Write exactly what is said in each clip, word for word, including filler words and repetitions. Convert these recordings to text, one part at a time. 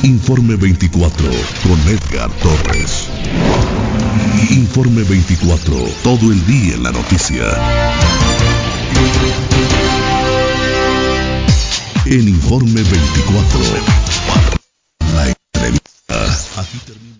Informe veinticuatro con Edgar Torres. Informe veinticuatro, todo el día en la noticia. En Informe veinticuatro, la entrevista. Aquí termina.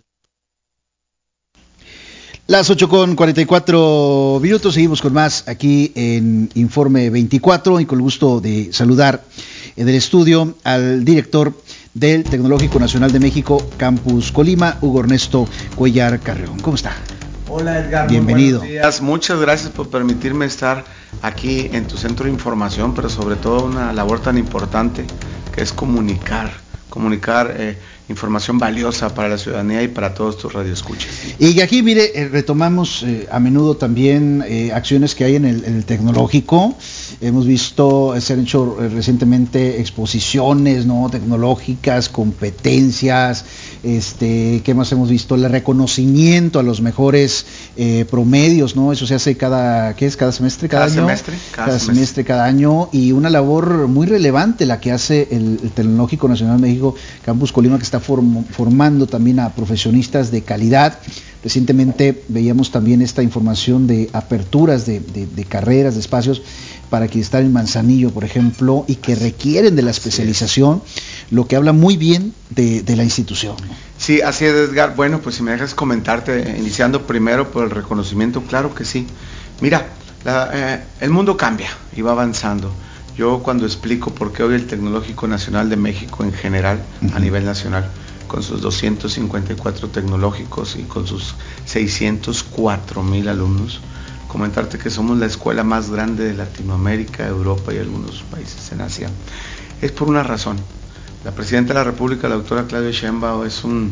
Las ocho con cuarenta y cuatro minutos, seguimos con más aquí en Informe veinticuatro y con el gusto de saludar en el estudio al director del Tecnológico Nacional de México, Campus Colima, Hugo Ernesto Cuellar Carreón. ¿Cómo está? Hola Edgar, bienvenido. Muy buenos días. Muchas gracias por permitirme estar aquí en tu centro de información, pero sobre todo una labor tan importante que es comunicar, comunicar eh, información valiosa para la ciudadanía y para todos tus radioescuchas. Y aquí, mire, eh, retomamos eh, a menudo también eh, acciones que hay en el, en el tecnológico. Hemos visto, eh, se han hecho eh, recientemente exposiciones, ¿no?, tecnológicas, competencias, este, ¿qué más hemos visto? El reconocimiento a los mejores eh, promedios, ¿no? Eso se hace cada, ¿qué es? Cada semestre, cada, cada año. Semestre, cada, cada semestre, semestre, cada año, y una labor muy relevante la que hace el, el Tecnológico Nacional de México, Campus Colima, que está form, formando también a profesionistas de calidad. Recientemente veíamos también esta información de aperturas de, de, de carreras, de espacios para que están en Manzanillo, por ejemplo, y que requieren de la especialización, lo que habla muy bien de, de la institución. Sí, así es, Edgar. Bueno, pues si me dejas comentarte, iniciando primero por el reconocimiento, claro que sí. Mira, la, eh, el mundo cambia y va avanzando. Yo cuando explico por qué hoy el Tecnológico Nacional de México en general, uh-huh, a nivel nacional, con sus doscientos cincuenta y cuatro tecnológicos y con sus seiscientos cuatro mil alumnos, comentarte que somos la escuela más grande de Latinoamérica, Europa y algunos países en Asia, es por una razón. La Presidenta de la República, la doctora Claudia Sheinbaum, es un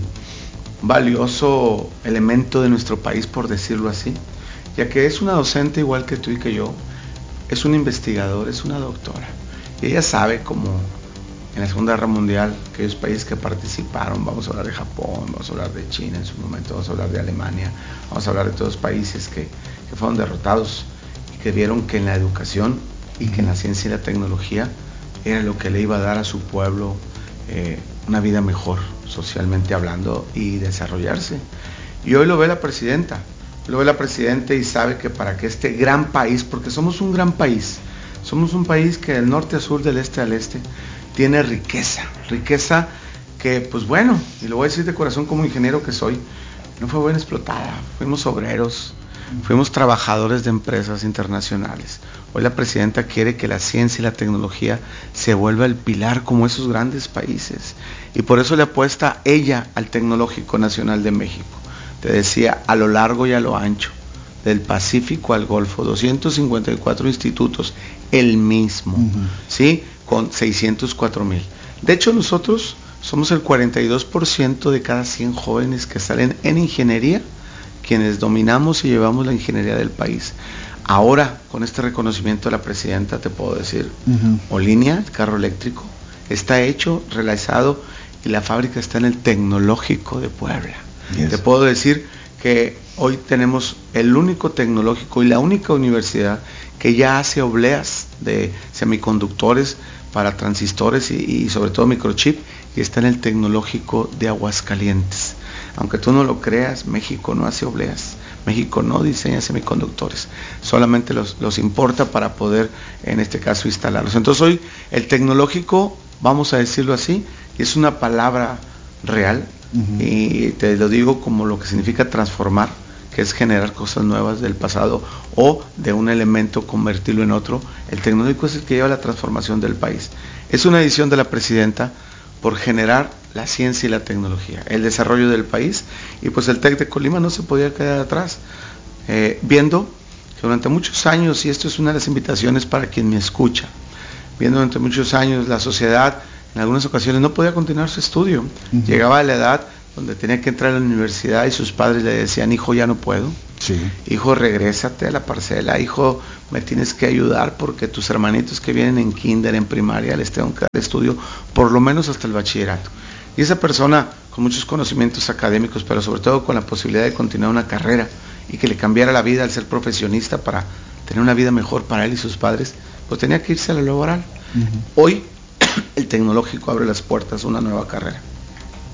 valioso elemento de nuestro país, por decirlo así, ya que es una docente igual que tú y que yo, es un investigador, es una doctora, y ella sabe cómo en la Segunda Guerra Mundial, aquellos países que participaron, vamos a hablar de Japón, vamos a hablar de China en su momento, vamos a hablar de Alemania, vamos a hablar de todos los países que, que fueron derrotados y que vieron que en la educación y que en la ciencia y la tecnología era lo que le iba a dar a su pueblo eh, una vida mejor, socialmente hablando, y desarrollarse. Y hoy lo ve la presidenta, lo ve la presidenta y sabe que para que este gran país, porque somos un gran país, somos un país que del norte a sur, del este al este, tiene riqueza, riqueza que, pues bueno, y lo voy a decir de corazón como ingeniero que soy, no fue bien explotada. Fuimos obreros, fuimos trabajadores de empresas internacionales. Hoy la presidenta quiere que la ciencia y la tecnología se vuelva el pilar como esos grandes países, y por eso le apuesta ella al Tecnológico Nacional de México. Te decía, a lo largo y a lo ancho, del Pacífico al Golfo, doscientos cincuenta y cuatro institutos, el mismo, uh-huh, ¿sí?, con seiscientos cuatro mil. De hecho, nosotros somos el cuarenta y dos por ciento de cada cien jóvenes que salen en ingeniería, quienes dominamos y llevamos la ingeniería del país. Ahora, con este reconocimiento de la presidenta, te puedo decir, uh-huh, Olinia, el carro eléctrico, está hecho, realizado, y la fábrica está en el Tecnológico de Puebla. Yes. Te puedo decir que hoy tenemos el único tecnológico y la única universidad que ya hace obleas de semiconductores para transistores y, y sobre todo microchip, y está en el Tecnológico de Aguascalientes. Aunque tú no lo creas, México no hace obleas, México no diseña semiconductores, solamente los, los importa para poder, en este caso, instalarlos. Entonces hoy el tecnológico, vamos a decirlo así, es una palabra real, uh-huh, y te lo digo como lo que significa transformar, que es generar cosas nuevas del pasado o de un elemento convertirlo en otro. El tecnológico es el que lleva la transformación del país. Es una decisión de la presidenta por generar la ciencia y la tecnología, el desarrollo del país, y pues el TEC de Colima no se podía quedar atrás, eh, viendo que durante muchos años, y esto es una de las invitaciones para quien me escucha, viendo durante muchos años la sociedad en algunas ocasiones no podía continuar su estudio, uh-huh, llegaba a la edad donde tenía que entrar a la universidad y sus padres le decían, hijo, ya no puedo, sí, hijo, regrésate a la parcela, hijo, me tienes que ayudar porque tus hermanitos que vienen en kinder, en primaria, les tengo que dar estudio por lo menos hasta el bachillerato. Y esa persona con muchos conocimientos académicos, pero sobre todo con la posibilidad de continuar una carrera y que le cambiara la vida al ser profesionista para tener una vida mejor para él y sus padres, pues tenía que irse a la laboral. Uh-huh. Hoy el tecnológico abre las puertas a una nueva carrera.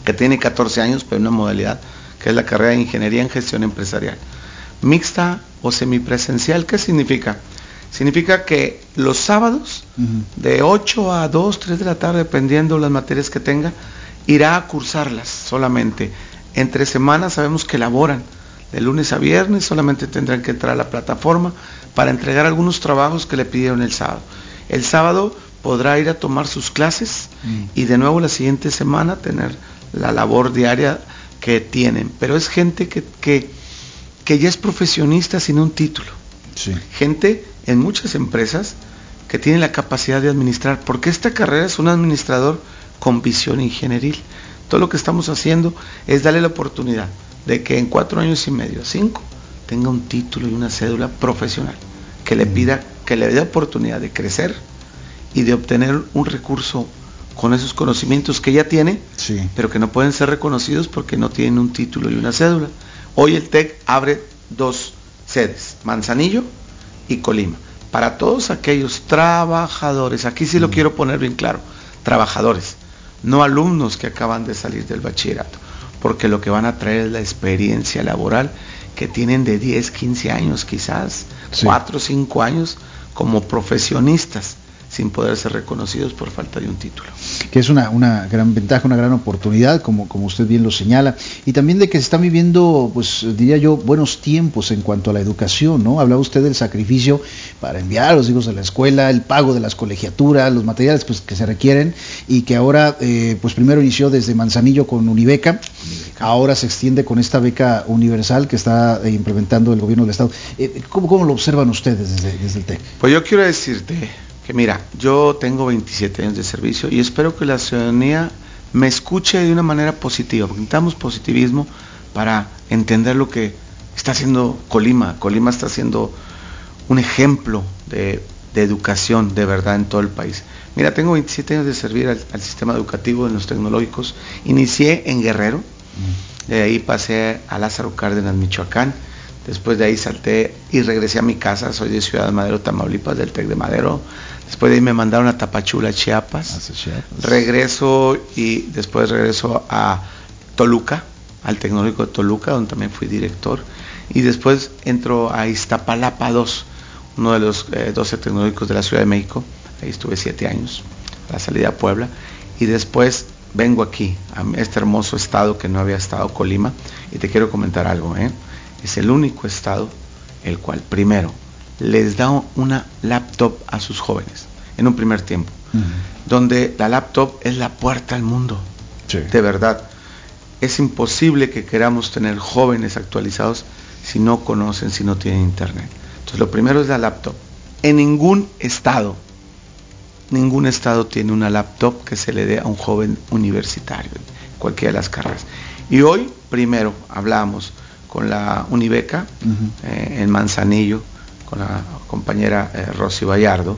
que tiene catorce años, pero una modalidad que es la carrera de Ingeniería en Gestión Empresarial. Mixta o semipresencial, ¿qué significa? Significa que los sábados, uh-huh. de ocho a dos, tres de la tarde, dependiendo las materias que tenga, irá a cursarlas solamente. Entre semanas sabemos que laboran, de lunes a viernes, solamente tendrán que entrar a la plataforma para entregar algunos trabajos que le pidieron el sábado. El sábado podrá ir a tomar sus clases uh-huh. y de nuevo la siguiente semana tener la labor diaria que tienen. Pero es gente que, que, que ya es profesionista sin un título. Sí. Gente en muchas empresas que tiene la capacidad de administrar, porque esta carrera es un administrador con visión ingenieril. Todo lo que estamos haciendo es darle la oportunidad de que en cuatro años y medio, cinco, tenga un título y una cédula profesional, que le pida, que le dé oportunidad de crecer y de obtener un recurso con esos conocimientos que ya tiene, sí. pero que no pueden ser reconocidos porque no tienen un título y una cédula. Hoy el TEC abre dos sedes, Manzanillo y Colima, para todos aquellos trabajadores, aquí sí lo mm. quiero poner bien claro, trabajadores, no alumnos que acaban de salir del bachillerato, porque lo que van a traer es la experiencia laboral que tienen de diez, quince años quizás, sí. cuatro, cinco años como profesionistas, sin poder ser reconocidos por falta de un título. Que es una, una gran ventaja, una gran oportunidad, como, como usted bien lo señala, y también de que se están viviendo, pues diría yo, buenos tiempos en cuanto a la educación, ¿no? Hablaba usted del sacrificio para enviar a los hijos a la escuela, el pago de las colegiaturas, los materiales pues que se requieren, y que ahora, eh, pues primero inició desde Manzanillo con Unibeca, Unibeca. Ahora se extiende con esta beca universal que está eh, implementando el gobierno del Estado. Eh, ¿cómo, ¿Cómo lo observan ustedes desde, desde el TEC? Pues yo quiero decirte que mira, yo tengo veintisiete años de servicio y espero que la ciudadanía me escuche de una manera positiva, porque necesitamos positivismo para entender lo que está haciendo Colima. Colima está haciendo un ejemplo de, de educación de verdad en todo el país. Mira, tengo veintisiete años de servir al, al sistema educativo en los tecnológicos. Inicié en Guerrero, de ahí pasé a Lázaro Cárdenas, Michoacán. Después de ahí salté y regresé a mi casa, soy de Ciudad Madero, Tamaulipas, del TEC de Madero. Después de ahí me mandaron a Tapachula, Chiapas. Chiapas. Regreso y después regreso a Toluca, al Tecnológico de Toluca, donde también fui director. Y después entro a Iztapalapa dos, uno de los eh, doce tecnológicos de la Ciudad de México. Ahí estuve siete años, a la salida a Puebla. Y después vengo aquí, a este hermoso estado que no había estado, Colima. Y te quiero comentar algo, ¿eh? Es el único estado el cual primero les da una laptop a sus jóvenes en un primer tiempo, uh-huh. donde la laptop es la puerta al mundo. Sí. De verdad, es imposible que queramos tener jóvenes actualizados si no conocen, si no tienen internet. Entonces lo primero es la laptop. En ningún estado, ningún estado tiene una laptop que se le dé a un joven universitario, en cualquiera de las carreras. Y hoy, primero, hablamos con la Unibeca, uh-huh. eh, en Manzanillo, con la compañera eh, Rosy Vallardo.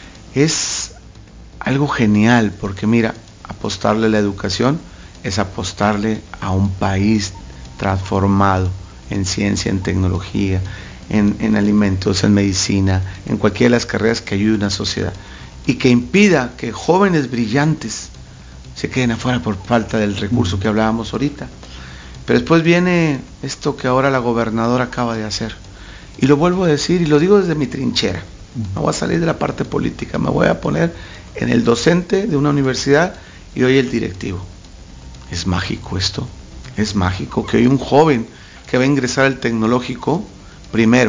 Es algo genial, porque mira, apostarle a la educación es apostarle a un país transformado en ciencia, en tecnología, en, en alimentos, en medicina, en cualquiera de las carreras que ayude a una sociedad, y que impida que jóvenes brillantes se queden afuera por falta del recurso uh-huh. que hablábamos ahorita. Pero después viene esto que ahora la gobernadora acaba de hacer. Y lo vuelvo a decir y lo digo desde mi trinchera. No voy a salir de la parte política, me voy a poner en el docente de una universidad y hoy el directivo. Es mágico esto, es mágico que hoy un joven que va a ingresar al tecnológico, primero,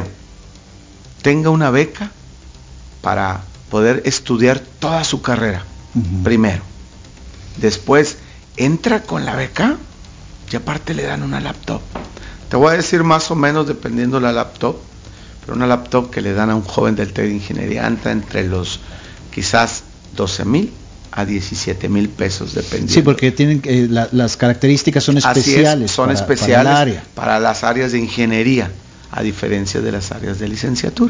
tenga una beca para poder estudiar toda su carrera, uh-huh. primero. Después, entra con la beca y aparte le dan una laptop. Te voy a decir más o menos dependiendo la laptop, pero una laptop que le dan a un joven del TEC de Ingeniería anda entre los quizás doce mil a diecisiete mil pesos dependiendo. Sí, porque tienen eh, la, las características son especiales. Así es, son para, especiales para, área. para las áreas de ingeniería, a diferencia de las áreas de licenciatura.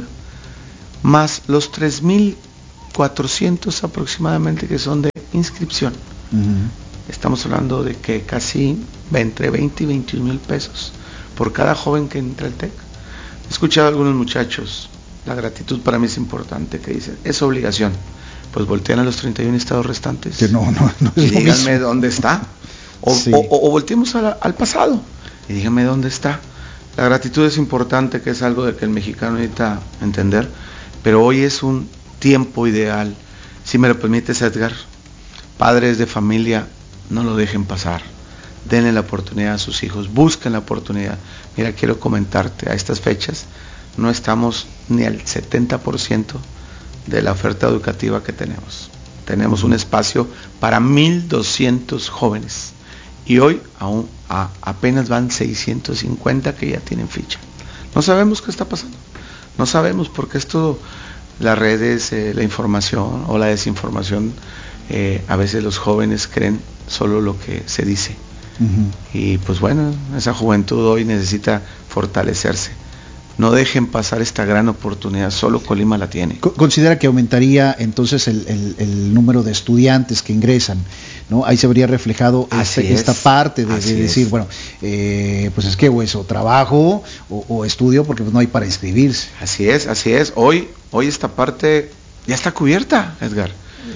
Más los tres mil cuatrocientos aproximadamente que son de inscripción. Uh-huh. Estamos hablando de que casi entre veinte y veintiún mil pesos por cada joven que entra al TEC. He escuchado a algunos muchachos, la gratitud para mí es importante, que dicen, es obligación. Pues voltean a los treinta y un estados restantes que no, no, no y díganme dónde está. O, sí. o, o, o volteemos a la, al pasado y dígame dónde está. La gratitud es importante, que es algo de que el mexicano necesita entender, pero hoy es un tiempo ideal. Si me lo permites, Edgar, padres de familia, no lo dejen pasar. Denle la oportunidad a sus hijos, busquen la oportunidad. Mira, quiero comentarte, a estas fechas no estamos ni al setenta por ciento de la oferta educativa que tenemos. Tenemos un espacio para mil doscientos jóvenes y hoy aún a, apenas van seiscientos cincuenta que ya tienen ficha. No sabemos qué está pasando, no sabemos porque esto, las redes, eh, la información o la desinformación, eh, a veces los jóvenes creen solo lo que se dice. Uh-huh. Y pues bueno, esa juventud hoy necesita fortalecerse. No dejen pasar esta gran oportunidad, solo Colima la tiene. ¿Considera que aumentaría entonces el, el, el número de estudiantes que ingresan, ¿no? Ahí se vería reflejado este, esta parte de, de decir, es. bueno, eh, pues es que o eso, trabajo o, o estudio, porque pues no hay para inscribirse. Así es, así es. Hoy, hoy esta parte ya está cubierta, Edgar.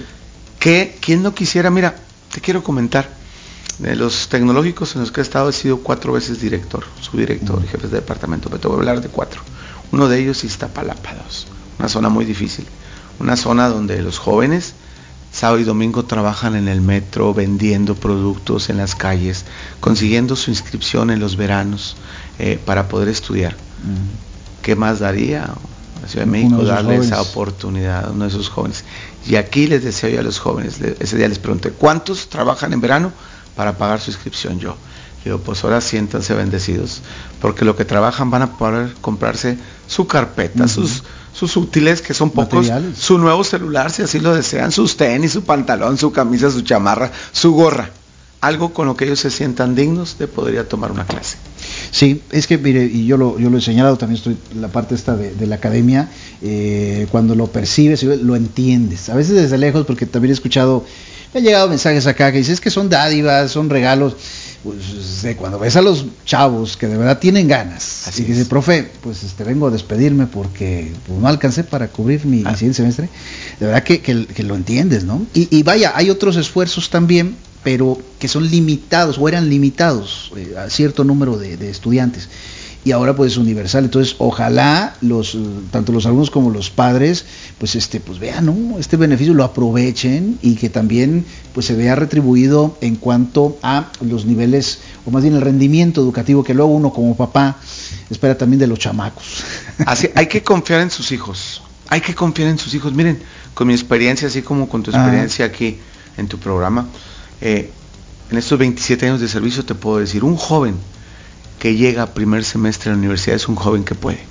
¿Qué? ¿Quién no quisiera? Mira, te quiero comentar. De los tecnológicos en los que he estado, he sido cuatro veces director, subdirector uh-huh. y jefe de departamento, pero te voy a hablar de cuatro. Uno de ellos Iztapalapa dos, una zona muy difícil, una zona donde los jóvenes sábado y domingo trabajan en el metro, vendiendo productos en las calles, consiguiendo su inscripción en los veranos eh, para poder estudiar. Uh-huh. ¿Qué más daría la Ciudad de México darle esa oportunidad a uno de esos jóvenes? Y aquí les deseo yo a los jóvenes, ese día les pregunté, ¿cuántos trabajan en verano para pagar su inscripción? Yo digo, pues ahora siéntanse bendecidos, porque lo que trabajan van a poder comprarse su carpeta, uh-huh. sus, sus útiles, que son pocos, materiales. Su nuevo celular, si así lo desean, sus tenis, su pantalón, su camisa, su chamarra, su gorra, algo con lo que ellos se sientan dignos de poder ir a tomar una clase. Sí, es que mire, y yo lo, yo lo he señalado, también estoy la parte esta de, de la academia, eh, cuando lo percibes, lo entiendes, a veces desde lejos, porque también he escuchado, me han llegado mensajes acá que dicen, es que son dádivas, son regalos. Pues, eh, cuando ves a los chavos que de verdad tienen ganas, así y que dice, profe, pues este vengo a despedirme porque pues, no alcancé para cubrir mi, ah. mi siguiente semestre, de verdad que, que, que lo entiendes, ¿no? Y, y vaya, hay otros esfuerzos también, pero que son limitados o eran limitados eh, a cierto número de, de estudiantes. Y ahora pues es universal, entonces ojalá los tanto los alumnos como los padres pues este pues vean, ¿no?, este beneficio, lo aprovechen y que también pues se vea retribuido en cuanto a los niveles o más bien el rendimiento educativo que luego uno como papá espera también de los chamacos. Así, hay que confiar en sus hijos, hay que confiar en sus hijos. Miren, con mi experiencia, así como con tu experiencia ah. aquí en tu programa, eh, en estos veintisiete años de servicio te puedo decir, un joven que llega a primer semestre en la universidad es un joven que puede.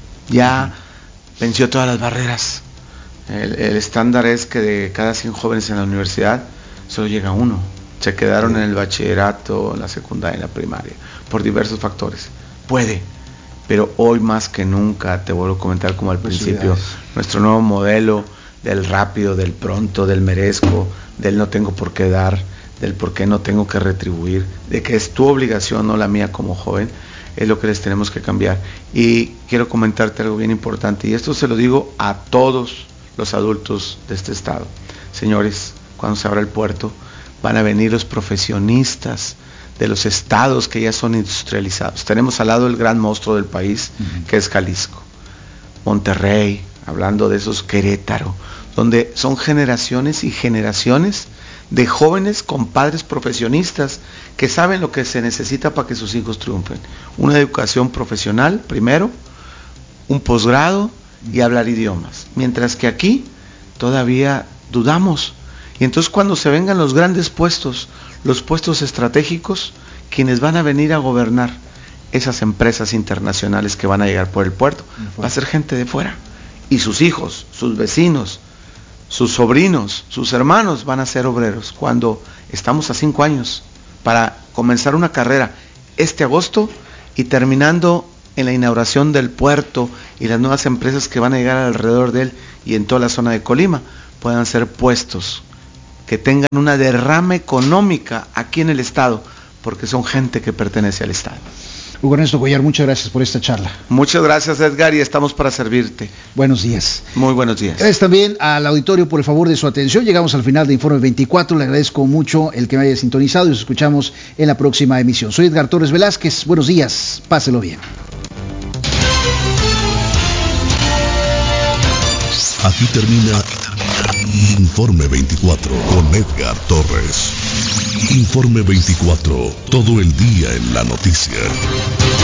Ya uh-huh. venció todas las barreras. El, el estándar es que de cada cien jóvenes en la universidad, solo llega uno. Se quedaron uh-huh. en el bachillerato, en la secundaria, en la primaria, por diversos factores. Puede, pero hoy más que nunca, te vuelvo a comentar como al principio, nuestro nuevo modelo del rápido, del pronto, del merezco, del no tengo por qué dar, del por qué no tengo que retribuir, de que es tu obligación, no la mía como joven, es lo que les tenemos que cambiar. Y quiero comentarte algo bien importante, y esto se lo digo a todos los adultos de este estado. Señores, cuando se abra el puerto, van a venir los profesionistas de los estados que ya son industrializados. Tenemos al lado el gran monstruo del país, uh-huh. que es Jalisco, Monterrey, hablando de esos, Querétaro, donde son generaciones y generaciones de jóvenes con padres profesionistas que saben lo que se necesita para que sus hijos triunfen. Una educación profesional, primero, un posgrado y hablar idiomas. Mientras que aquí todavía dudamos. Y entonces cuando se vengan los grandes puestos, los puestos estratégicos, quienes van a venir a gobernar esas empresas internacionales que van a llegar por el puerto, va a ser gente de fuera. Y sus hijos, sus vecinos, sus sobrinos, sus hermanos van a ser obreros, cuando estamos a cinco años para comenzar una carrera este agosto y terminando en la inauguración del puerto y las nuevas empresas que van a llegar alrededor de él y en toda la zona de Colima puedan ser puestos que tengan una derrama económica aquí en el estado, porque son gente que pertenece al estado. Hugo Ernesto Cuellar, muchas gracias por esta charla. Muchas gracias, Edgar, y estamos para servirte. Buenos días. Muy buenos días. Gracias también al auditorio por el favor de su atención. Llegamos al final de Informe veinticuatro. Le agradezco mucho el que me haya sintonizado y nos escuchamos en la próxima emisión. Soy Edgar Torres Velázquez. Buenos días. Páselo bien. Aquí termina Informe veinticuatro con Edgar Torres. Informe veinticuatro, todo el día en la noticia.